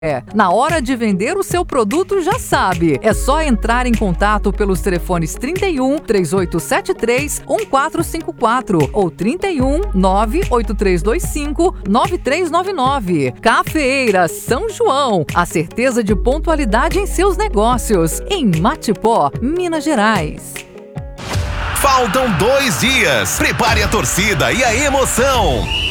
Na hora de vender o seu produto, já sabe. É só entrar em contato pelos telefones 31 3873 1454 ou 31 98325 9399. Cafeeira São João, a certeza de pontualidade em seus negócios, em Matipó, Minas Gerais. Faltam 2 dias. Prepare a torcida e a emoção.